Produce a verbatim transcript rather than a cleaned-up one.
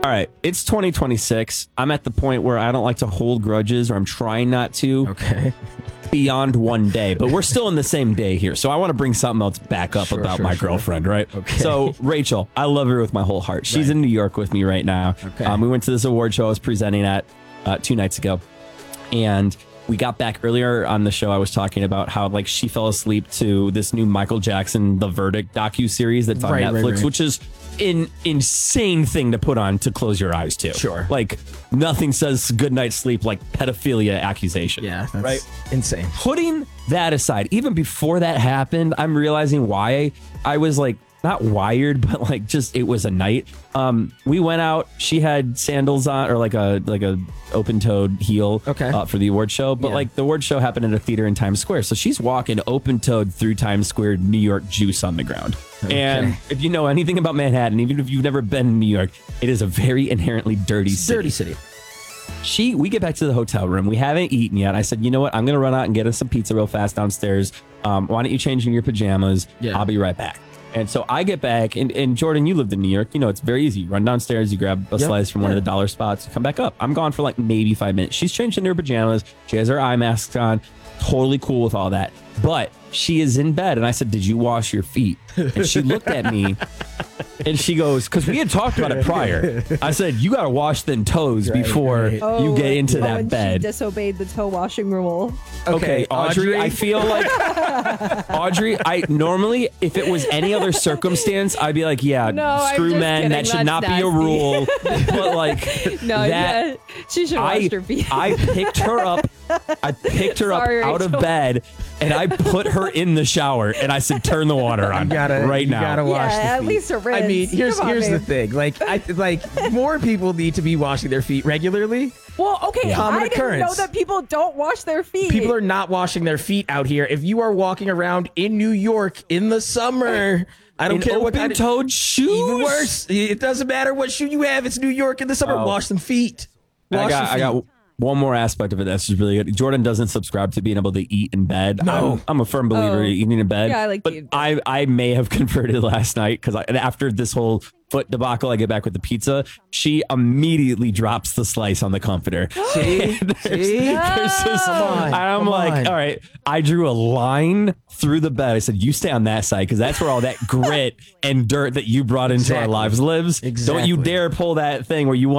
All right, it's twenty twenty-six. I'm at the point where I don't like to hold grudges, or I'm trying not to. Okay. Beyond one day, but we're still in the same day here. So I want to bring something else back up Sure, about sure, my sure. girlfriend, right? Okay. So Rachel, I love her with my whole heart. She's Right. in New York with me right now. Okay. Um, we went to this award show I was presenting at uh, two nights ago. And we got back earlier on the show. I was talking about how like she fell asleep to this new Michael Jackson, The Verdict docu-series that's on Right, right, Netflix, right. which is an insane thing to put on to close your eyes to. Sure. Like nothing says good night's sleep like pedophilia accusation. Yeah, that's right. insane. Putting that aside, even before that happened, I'm realizing why I was like not wired, but like just it was a night. Um, we went out. She had sandals on, or like a like a open toed heel. Okay. Uh, for the award show, but Yeah. like the award show happened at a theater in Times Square, so she's walking open toed through Times Square, New York, juice on the ground. And if you know anything about Manhattan, even if you've never been in New York, it is a very inherently dirty city. Dirty city. She, we get back to the hotel room. We haven't eaten yet. I said, you know what? I'm going to run out and get us some pizza real fast downstairs. Um, why don't you change in your pajamas? Yeah. I'll be right back. And so I get back, and, and Jordan, you lived in New York. You know, it's very easy. You run downstairs, you grab a Yep. slice from one Yeah. of the dollar spots, you come back up. I'm gone for like maybe five minutes. She's changed into her pajamas. She has her eye masks on. Totally cool with all that. But she is in bed, and I said, did you wash your feet? And she looked at me, and she goes, because we had talked about it prior. I said, you got to wash them toes Right, before right. you Oh, get into oh, that and bed. She disobeyed the toe washing rule. Okay, Audrey, I feel like Audrey, I normally, if it was any other circumstance, I'd be like, yeah, No, I'm screw just men, kidding. that should That's not be a nasty. rule. But like No, that, yeah, she should have I, washed her feet. I picked her up, I picked her Sorry, up out of Rachel. bed, and I put her in the shower, and I said, turn the water on You gotta, right you now. gotta wash Yeah, the at feet. least a rinse. I mean, here's Come on, here's the babe. thing. Like, I like more people need to be washing their feet regularly. Well, okay, Common I didn't know occurrence. that people don't wash their feet. People are not washing their feet out here. If you are walking around in New York in the summer, I don't In care what kind of open-toed shoes. Even worse, it doesn't matter what shoe you have. It's New York in the summer. Oh. Wash some feet. And Wash I got, your I feet. got one more aspect of it that's just really good. Jordan doesn't subscribe to being able to eat in bed. No. I'm, I'm a firm believer Oh. in eating in bed. Yeah, I like to but eat in bed. I, I may have converted last night because after this whole foot debacle, I get back with the pizza. She immediately drops the slice on the comforter. See? there's, See? there's this, Come on, and I'm come like, on. all right. I drew a line through the bed. I said, you stay on that side because that's where all that grit and dirt that you brought into our Exactly. lives lives. Don't you Exactly. dare pull that thing where you want